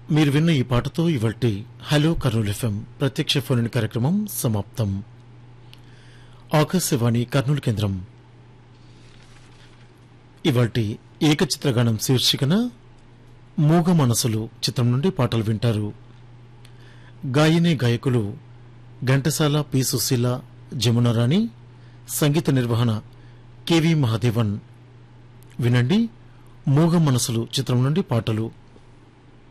మీరు విన్న ఈ పాటతో ఇవాల్టి హలో కర్నూలు ఎఫ్ఎం ప్రత్యక్ష ఫోన్ కార్యక్రమం సమాప్తం. ఆకాశవాణి కర్నూలు కేంద్రం. ఇవాల్టి ఏకచిత్రగానం శీర్షికన మూగ మనసులు చిత్రం నుండి పాటలు వింటారు. గాయని గాయకులు ఘంటసాల, పి సుశీల, జమునారాణి. సంగీత నిర్వహణ కెవి మహాదేవన్. వినండి, మూగ మనసులు చిత్రం నుండి పాటలు.